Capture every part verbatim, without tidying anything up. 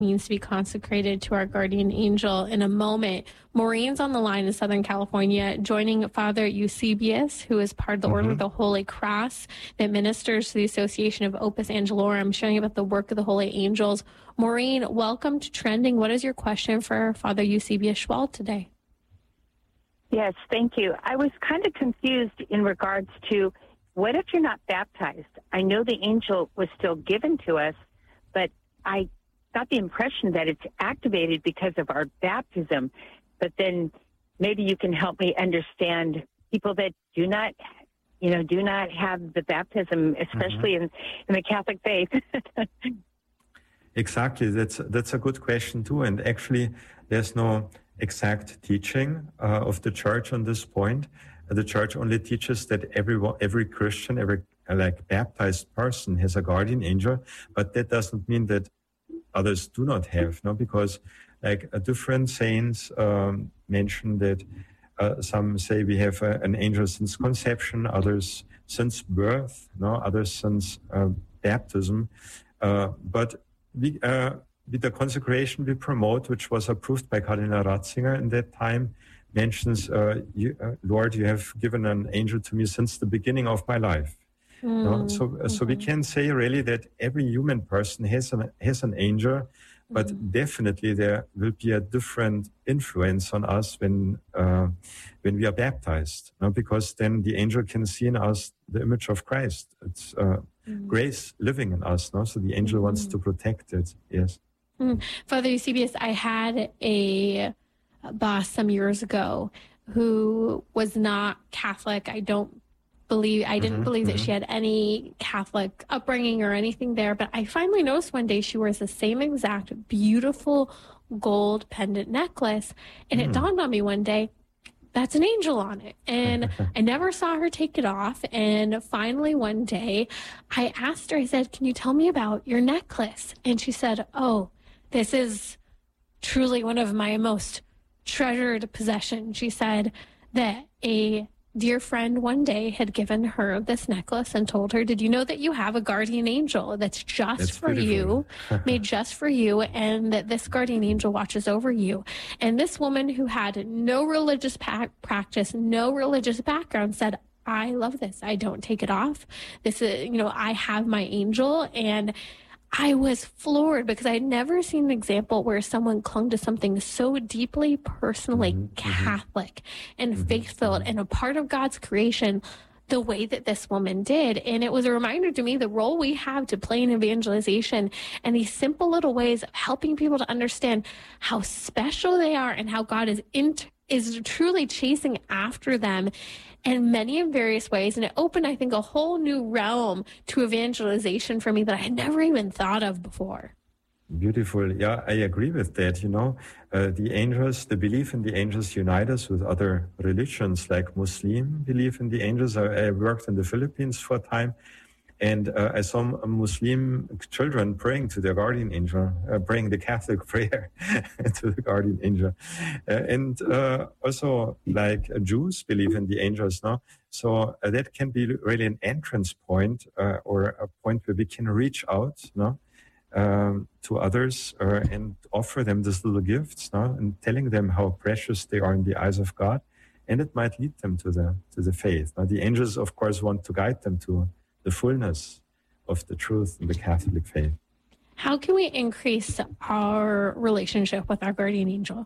means to be consecrated to our guardian angel in a moment. Maureen's on the line in Southern California, joining Father Eusebius, who is part of the mm-hmm. Order of the Holy Cross that ministers to the Association of Opus Angelorum, sharing about the work of the Holy Angels. Maureen, welcome to Trending. What is your question for Father Eusebius Schwald today? Yes, thank you. I was kind of confused in regards to, what if you're not baptized? I know the angel was still given to us, but I got the impression that it's activated because of our baptism. But then maybe you can help me understand people that do not, you know, do not have the baptism, especially mm-hmm. in, in the Catholic faith. Exactly. That's that's a good question too. And actually, there's no exact teaching uh, of the Church on this point. Uh, the Church only teaches that every every Christian, every uh, like baptized person has a guardian angel, but that doesn't mean that others do not have, no, because like uh, different saints um, mention that uh, some say we have uh, an angel since conception, others since birth, no, others since uh, baptism. Uh, but we, uh, with the consecration we promote, which was approved by Cardinal Ratzinger in that time, mentions, uh, you, uh, Lord, you have given an angel to me since the beginning of my life. Mm, no? So, mm-hmm. so we can say really that every human person has an, has an angel, but mm-hmm. definitely there will be a different influence on us when uh, when we are baptized, no? Because then the angel can see in us the image of Christ. It's uh, mm-hmm. grace living in us, no? So the angel mm-hmm. wants to protect it. Yes. Mm-hmm. Father Eusebius, I had a boss some years ago who was not Catholic. I don't believe I didn't mm-hmm, believe mm-hmm. that she had any Catholic upbringing or anything there, but I finally noticed one day she wears the same exact beautiful gold pendant necklace, and mm. it dawned on me one day, that's an angel on it. And I never saw her take it off. And finally one day I asked her, I said, can you tell me about your necklace? And she said, oh, this is truly one of my most treasured possessions. She said that a dear friend one day had given her this necklace and told her, did you know that you have a guardian angel that's just that's for beautiful. you, made just for you, and that this guardian angel watches over you? And this woman who had no religious pa- practice, no religious background said, I love this. I don't take it off. This is, you know, I have my angel. And I was floored because I had never seen an example where someone clung to something so deeply personally mm-hmm, Catholic and mm-hmm, faith-filled mm-hmm. and a part of God's creation the way that this woman did. And it was a reminder to me the role we have to play in evangelization and these simple little ways of helping people to understand how special they are and how God is int- is truly chasing after them in many and various ways. And it opened, I think, a whole new realm to evangelization for me that I had never even thought of before. Beautiful. Yeah, I agree with that. You know, uh, the angels, the belief in the angels unite us with other religions, like Muslim belief in the angels. I, I worked in the Philippines for a time, and uh, I saw Muslim children praying to their guardian angel, uh, praying the Catholic prayer to the guardian angel. Uh, and uh, also, like uh, Jews believe in the angels, no? So uh, that can be really an entrance point uh, or a point where we can reach out, no? Um, to others uh, and offer them these little gifts, no? And telling them how precious they are in the eyes of God. And it might lead them to the to the faith. Now, the angels, of course, want to guide them to the fullness of the truth in the Catholic faith. How can we increase our relationship with our guardian angel?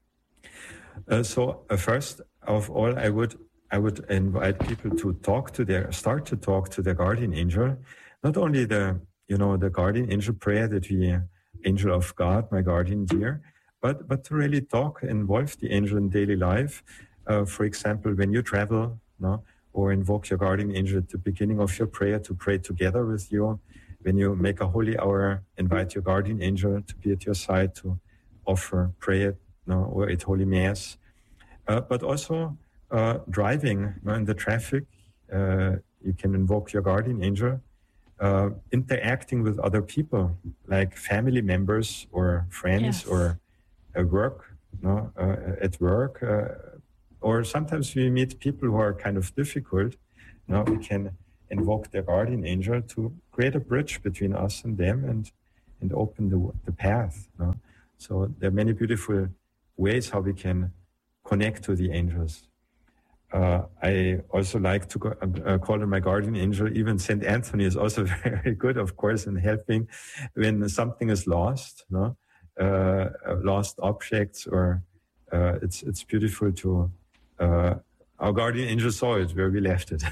Uh, so uh, first of all, I would I would invite people to talk to their start to talk to their guardian angel. Not only the you know the guardian angel prayer that we angel of God, my guardian dear, but but to really talk, involve the angel in daily life. Uh, for example, when you travel, no. Or invoke your guardian angel at the beginning of your prayer to pray together with you. When you make a holy hour, invite your guardian angel to be at your side to offer prayer, no, or at Holy Mass. Uh, but also uh, driving, you know, in the traffic, uh, you can invoke your guardian angel. Uh, interacting with other people, like family members or friends, yes. or at work, no, uh, at work. Uh, Or sometimes we meet people who are kind of difficult. Now we can invoke their guardian angel to create a bridge between us and them and and open the, the path. No? So there are many beautiful ways how we can connect to the angels. Uh, I also like to go, uh, call on my guardian angel. Even Saint Anthony is also very good, of course, in helping when something is lost, no? uh, lost objects, or uh, it's it's beautiful to, uh, our guardian angel saw it where we left it.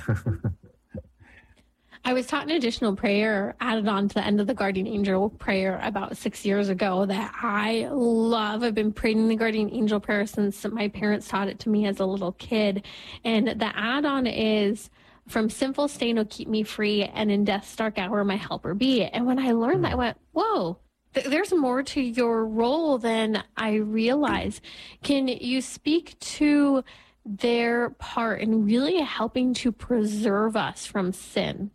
I was taught an additional prayer added on to the end of the guardian angel prayer about six years ago that I love. I've been praying the guardian angel prayer since my parents taught it to me as a little kid. And the add-on is, from sinful stain will keep me free, and in death's dark hour my helper be. And when I learned that, I went, whoa, th- there's more to your role than I realized. Can you speak to their part in really helping to preserve us from sin?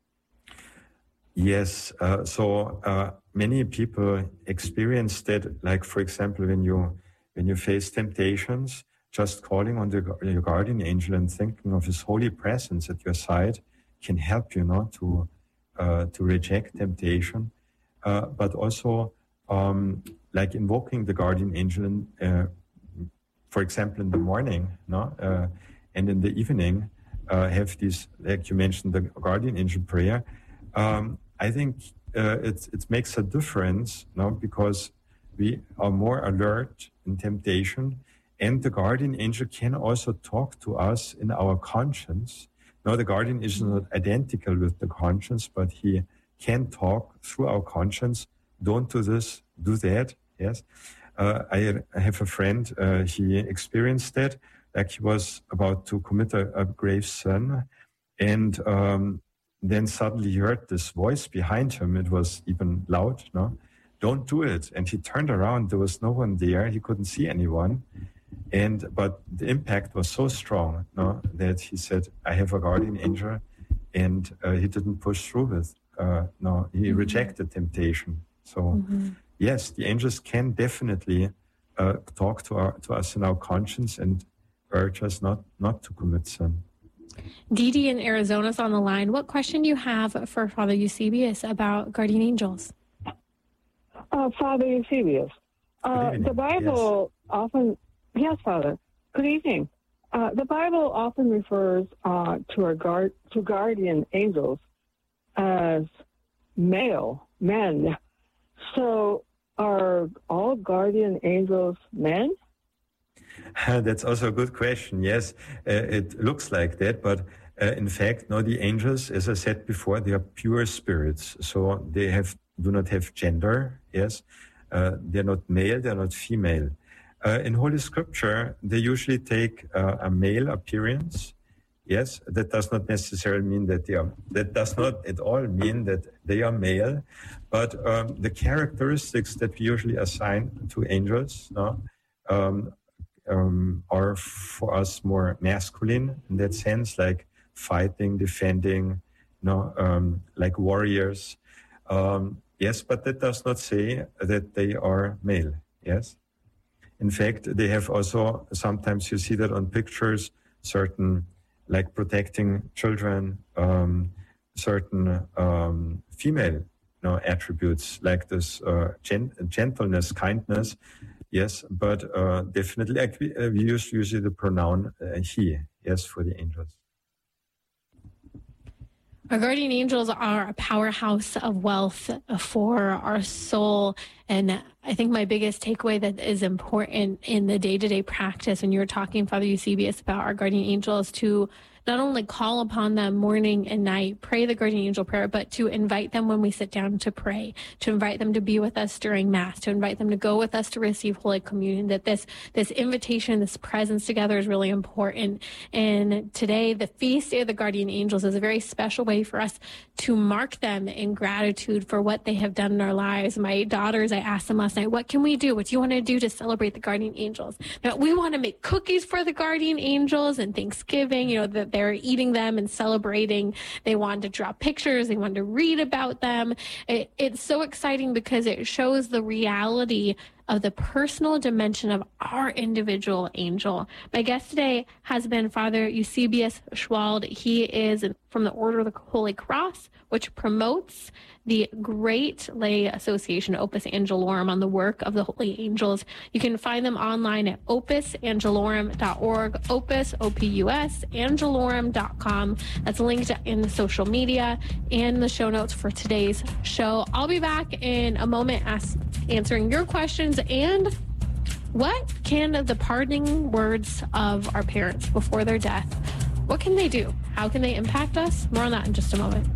Yes, uh, so uh, many people experience that, like, for example, when you when you face temptations, just calling on the, your guardian angel and thinking of his holy presence at your side can help you, not to uh, to reject temptation, uh, but also um, like invoking the guardian angel, in, uh, for example, in the morning, no, uh, and in the evening, uh, have these, like you mentioned, the guardian angel prayer. Um, I think uh, it, it makes a difference, no? Because we are more alert in temptation, and the guardian angel can also talk to us in our conscience. Now, the guardian is not identical with the conscience, but he can talk through our conscience. Don't do this, do that. Yes. Uh, I, I have a friend, uh, he experienced that, like he was about to commit a, a grave sin, and um, then suddenly he heard this voice behind him. It was even loud, no? Don't do it. And he turned around. There was no one there. He couldn't see anyone. And but the impact was so strong, no, that he said, I have a guardian angel. And uh, he didn't push through with. Uh, no, he mm-hmm. rejected temptation. So, mm-hmm. yes, the angels can definitely uh, talk to, our, to us in our conscience and urge us not, not to commit sin. Dee Dee in Arizona is on the line. What question do you have for Father Eusebius about guardian angels? Uh, Father Eusebius, uh, the Bible yes. often, yes, Father, good evening. Uh, the Bible often refers uh, to our guard, to guardian angels as male, men. So are all guardian angels men? That's also a good question. Yes, uh, it looks like that, but uh, in fact, no, the angels, as I said before, they are pure spirits. So they have do not have gender. Yes, uh, they're not male, they're not female. Uh, in Holy Scripture, they usually take uh, a male appearance. Yes, that does not necessarily mean that they are. That does not at all mean that they are male, but um, the characteristics that we usually assign to angels, no. Um, Um, are for us more masculine in that sense, like fighting, defending, you know, um, like warriors. Um, yes, but that does not say that they are male. Yes. In fact, they have also, sometimes you see that on pictures, certain, like protecting children, um, certain um, female, you know, attributes like this uh, gent- gentleness, kindness. Yes, but uh, definitely, like we, uh, we use usually the pronoun uh, he, yes, for the angels. Our guardian angels are a powerhouse of wealth for our soul. And I think my biggest takeaway that is important in the day-to-day practice when you were talking, Father Eusebius, about our guardian angels, to not only call upon them morning and night, pray the guardian angel prayer, but to invite them when we sit down to pray, to invite them to be with us during Mass, to invite them to go with us to receive Holy Communion, that this this invitation, this presence together is really important. And today, the feast day of the guardian angels is a very special way for us to mark them in gratitude for what they have done in our lives. My daughters, I asked them last night, what can we do? What do you want to do to celebrate the guardian angels? Now, we want to make cookies for the guardian angels and Thanksgiving, you know, that they're eating them and celebrating. They wanted to draw pictures. They wanted to read about them. It, it's so exciting because it shows the reality of the personal dimension of our individual angel. My guest today has been Father Eusebius Schwald. He is from the Order of the Holy Cross, which promotes the great lay association Opus Angelorum on the work of the holy angels. You can find them online at opus angelorum dot org, opus, O P U S, angelorum dot com. That's linked in the social media and the show notes for today's show. I'll be back in a moment as, answering your questions and what can the pardoning words of our parents before their death, what can they do? How can they impact us? More on that in just a moment.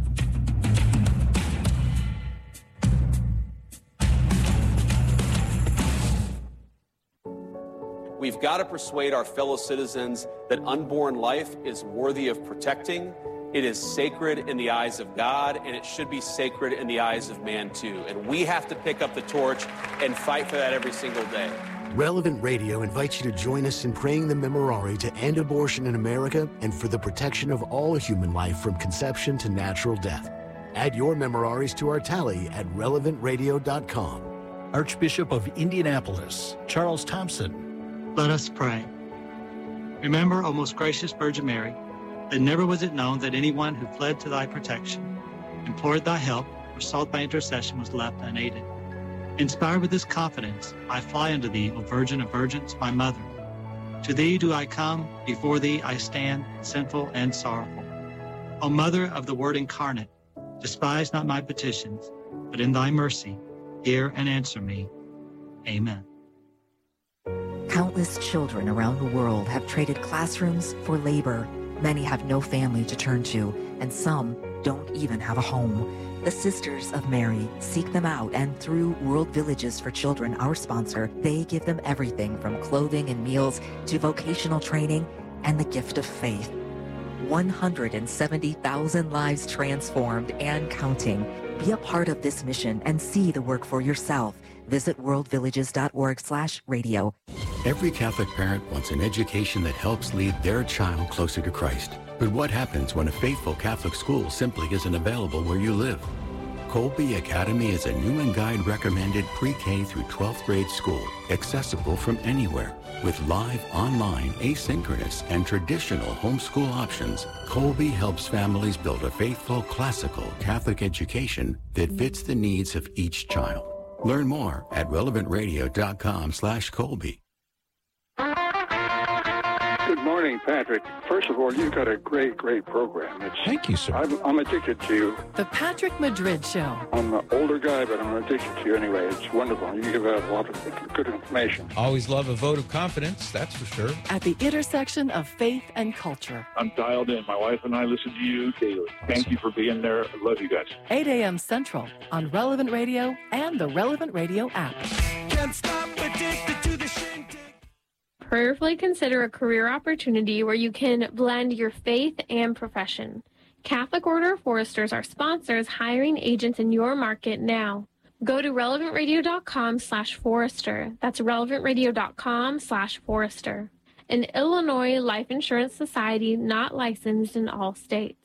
We've got to persuade our fellow citizens that unborn life is worthy of protecting. It is sacred in the eyes of God, and it should be sacred in the eyes of man, too. And we have to pick up the torch and fight for that every single day. Relevant Radio invites you to join us in praying the Memorare to end abortion in America and for the protection of all human life from conception to natural death. Add your Memoraries to our tally at relevant radio dot com. Archbishop of Indianapolis, Charles Thompson. Let us pray. Remember, O most gracious Virgin Mary, that never was it known that anyone who fled to thy protection, implored thy help, or sought thy intercession was left unaided. Inspired with this confidence, I fly unto thee, O Virgin of Virgins, my mother. To thee do I come, before thee I stand, sinful and sorrowful. O Mother of the Word incarnate, despise not my petitions, but in thy mercy, hear and answer me. Amen. Countless children around the world have traded classrooms for labor. Many have no family to turn to, and some don't even have a home. The Sisters of Mary seek them out, and through World Villages for Children, our sponsor, they give them everything from clothing and meals to vocational training and the gift of faith. one hundred seventy thousand lives transformed and counting. Be a part of this mission and see the work for yourself. Visit world villages dot org slash radio. Every Catholic parent wants an education that helps lead their child closer to Christ. But what happens when a faithful Catholic school simply isn't available where you live? Colby Academy is a new and guide recommended pre-K through twelfth grade school, accessible from anywhere. With live, online, asynchronous, and traditional homeschool options, Colby helps families build a faithful, classical Catholic education that fits the needs of each child. Learn more at relevant radio dot com slash Colby. Good morning, Patrick. First of all, you've got a great, great program. It's, Thank you, sir. I'm, I'm addicted to you. The Patrick Madrid Show. I'm an older guy, but I'm addicted to you anyway. It's wonderful. You give out a lot of good information. Always love a vote of confidence, that's for sure. At the intersection of faith and culture. I'm dialed in. My wife and I listen to you daily. Awesome. Thank you for being there. I love you guys. eight a.m. Central on Relevant Radio and the Relevant Radio app. Can't stop addicted to the shindig. Prayerfully consider a career opportunity where you can blend your faith and profession. Catholic Order of Foresters are sponsors hiring agents in your market now. Go to relevant radio dot com slash forester. That's relevant radio dot com slash forester. An Illinois Life Insurance Society not licensed in all states.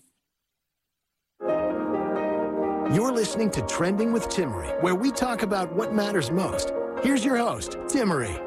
You're listening to Trending with Timmerie, where we talk about what matters most. Here's your host, Timmerie.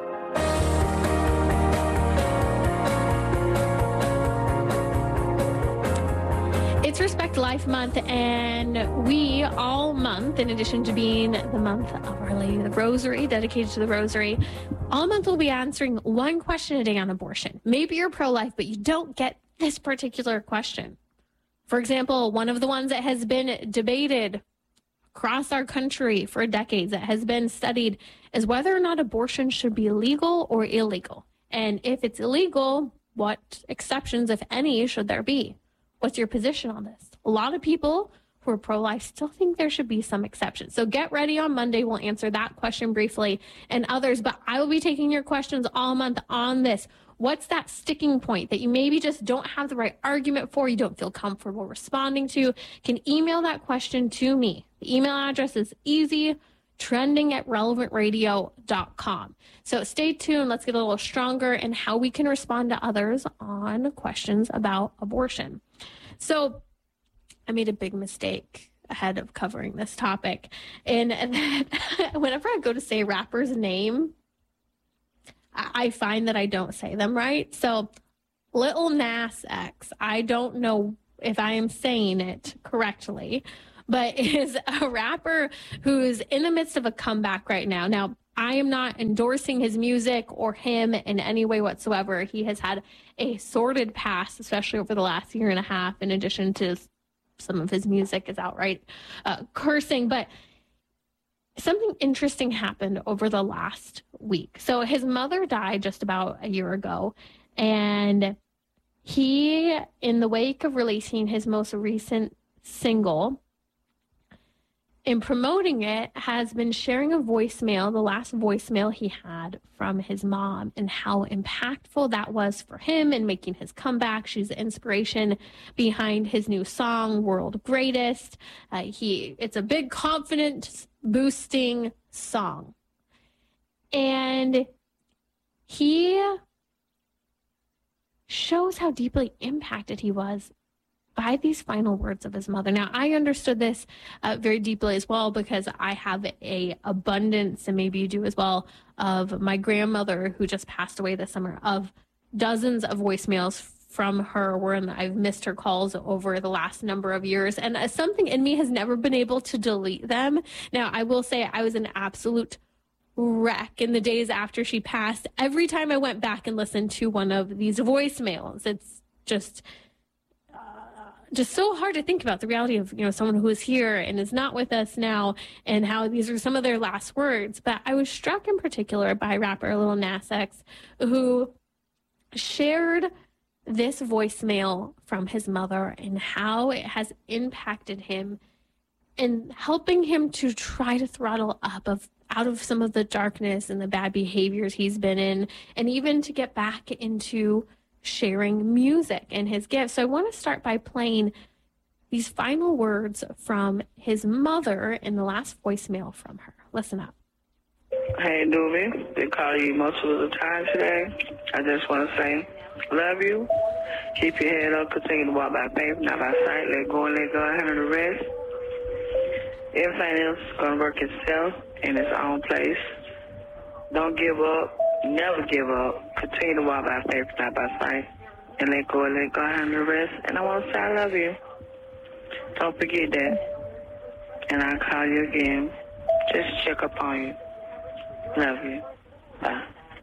It's Respect Life Month, and we all month, in addition to being the month of Our Lady of the Rosary, dedicated to the Rosary, all month we'll be answering one question a day on abortion. Maybe you're pro-life, but you don't get this particular question. For example, one of the ones that has been debated across our country for decades, that has been studied, is whether or not abortion should be legal or illegal. And if it's illegal, what exceptions, if any, should there be? What's your position on this? A lot of people who are pro-life still think there should be some exceptions. So get ready on Monday. We'll answer that question briefly and others, but I will be taking your questions all month on this. What's that sticking point that you maybe just don't have the right argument for, you don't feel comfortable responding to? You can email that question to me. The email address is easy, trending at relevant radio dot com. So stay tuned. Let's get a little stronger in how we can respond to others on questions about abortion. So I made a big mistake ahead of covering this topic. And, and then whenever I go to say a rapper's name, I, I find that I don't say them right. So Lil Nas X, I don't know if I am saying it correctly, but is a rapper who's in the midst of a comeback right now. Now, I am not endorsing his music or him in any way whatsoever. He has had a sordid past, especially over the last year and a half, in addition to some of his music is outright uh, cursing. But something interesting happened over the last week. So his mother died just about a year ago, and he, in the wake of releasing his most recent single, in promoting it, has been sharing a voicemail, the last voicemail he had from his mom, and how impactful that was for him in making his comeback. She's the inspiration behind his new song, World Greatest. Uh, he, it's a big confidence boosting song. And he shows how deeply impacted he was by these final words of his mother. Now, I understood this uh, very deeply as well, because I have a abundance, and maybe you do as well, of my grandmother who just passed away this summer, of dozens of voicemails from her when I've missed her calls over the last number of years. And uh, something in me has never been able to delete them. Now, I will say I was an absolute wreck in the days after she passed. Every time I went back and listened to one of these voicemails, it's just just so hard to think about the reality of, you know, someone who is here and is not with us now, and how these are some of their last words. But I was struck in particular by rapper Lil Nas X, who shared this voicemail from his mother and how it has impacted him in helping him to try to throttle up of out of some of the darkness and the bad behaviors he's been in, and even to get back into sharing music and his gifts. So I want to start by playing these final words from his mother in the last voicemail from her. Listen up. Hey, Doobie. They call you most of the time today. I just want to say, love you. Keep your head up. Continue to walk by faith, not by sight. Let go and let God handle the rest. Everything else is going to work itself in its own place. Don't give up. Never give up. Continue to walk by faith, not by sight. And let go and let God handle the rest. And I want to say I love you. Don't forget that. And I'll call you again. Just check up on you. Love you. Bye.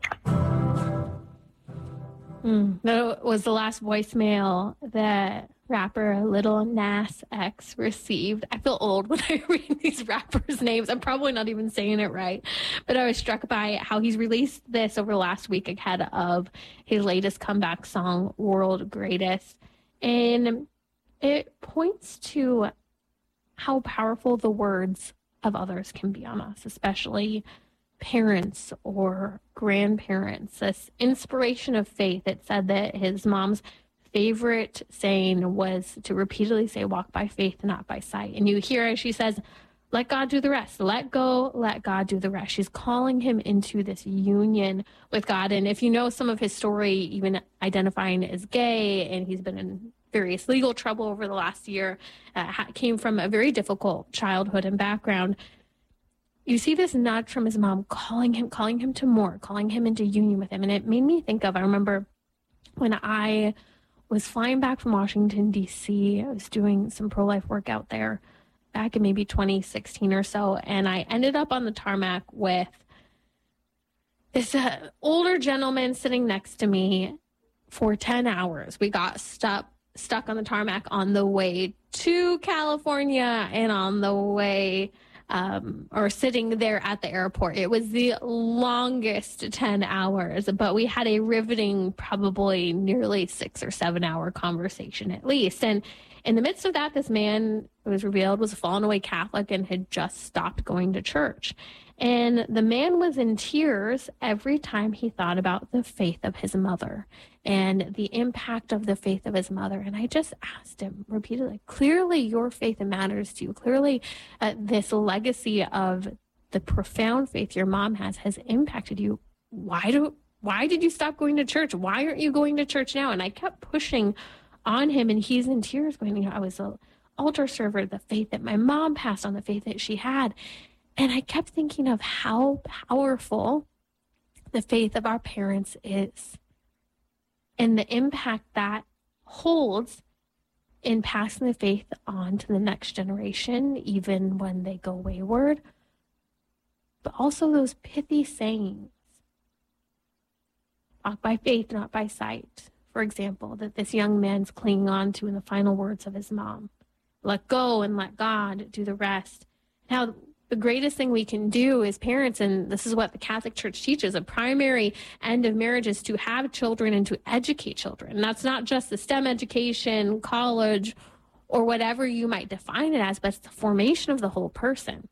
Mm, that was the last voicemail that rapper Lil Nas X received. I feel old when I read these rappers' names. I'm probably not even saying it right, but I was struck by how he's released this over the last week ahead of his latest comeback song, World Greatest. And it points to how powerful the words of others can be on us, especially parents or grandparents. This inspiration of faith. It said that his mom's favorite saying was to repeatedly say, walk by faith, not by sight. And you hear as she says, let God do the rest. Let go, let God do the rest. She's calling him into this union with God. And if you know some of his story, even identifying as gay, and he's been in various legal trouble over the last year, uh, came from a very difficult childhood and background. You see this nudge from his mom calling him, calling him to more, calling him into union with him. And it made me think of, I remember when I was flying back from Washington, D C. I was doing some pro-life work out there back in maybe twenty sixteen or so. And I ended up on the tarmac with this uh, older gentleman sitting next to me for ten hours. We got stuck, stuck on the tarmac on the way to California and on the way Um, or sitting there at the airport. It was the longest ten hours, but we had a riveting, probably nearly six or seven hour conversation at least. And in the midst of that, this man, it was revealed, was a fallen away Catholic and had just stopped going to church. And the man was in tears every time he thought about the faith of his mother and the impact of the faith of his mother. And I just asked him repeatedly, clearly your faith matters to you. Clearly uh, this legacy of the profound faith your mom has has impacted you. Why do why did you stop going to church? Why aren't you going to church now? And I kept pushing on him, and he's in tears going, you know, I was a altar server, the faith that my mom passed on, the faith that she had. And I kept thinking of how powerful the faith of our parents is and the impact that holds in passing the faith on to the next generation, even when they go wayward. But also those pithy sayings. Walk by faith, not by sight. For example, that this young man's clinging on to in the final words of his mom. Let go and let God do the rest. Now, the greatest thing we can do as parents, and this is what the Catholic Church teaches, a primary end of marriage is to have children and to educate children. And that's not just the STEM education, college, or whatever you might define it as, but it's the formation of the whole person.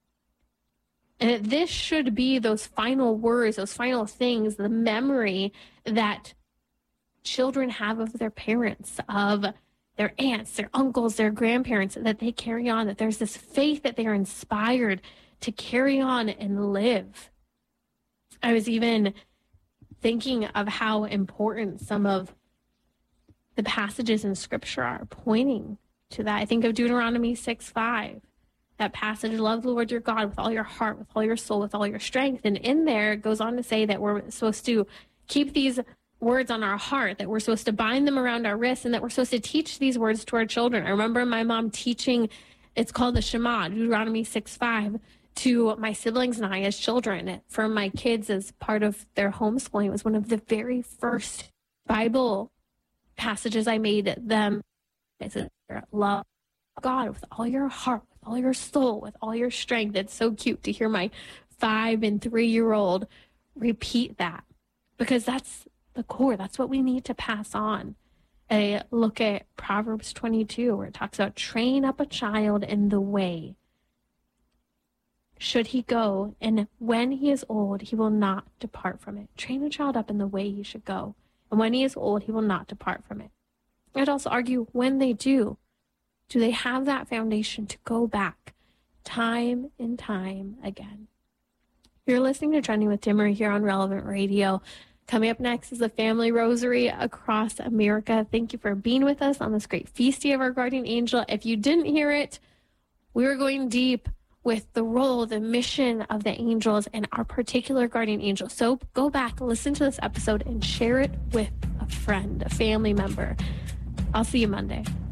And this should be those final words, those final things, the memory that children have of their parents, of their aunts, their uncles, their grandparents, that they carry on, that there's this faith that they are inspired to carry on and live. I was even thinking of how important some of the passages in Scripture are pointing to that. I think of Deuteronomy six five, that passage, love the Lord your God with all your heart, with all your soul, with all your strength. And in there, it goes on to say that we're supposed to keep these words on our heart, that we're supposed to bind them around our wrists, and that we're supposed to teach these words to our children. I remember my mom teaching, it's called the Shema, Deuteronomy six five, to my siblings and I as children. For my kids, as part of their homeschooling, it was one of the very first Bible passages I made them. I said, love God with all your heart, with all your soul, with all your strength. It's so cute to hear my five and three-year-old repeat that, because that's the core. That's what we need to pass on. I look at Proverbs twenty-two, where it talks about train up a child in the way should he go, and when he is old, he will not depart from it. Train a child up in the way he should go, and when he is old, he will not depart from it. I'd also argue, when they do, do they have that foundation to go back time and time again? You're listening to Trending with Timmerie here on Relevant Radio. Coming up next is the Family Rosary across America. Thank you for being with us on this great feast day of our guardian angel. If you didn't hear it, we were going deep with the role, the mission of the angels and our particular guardian angel. So go back, listen to this episode, and share it with a friend, a family member. I'll see you Monday.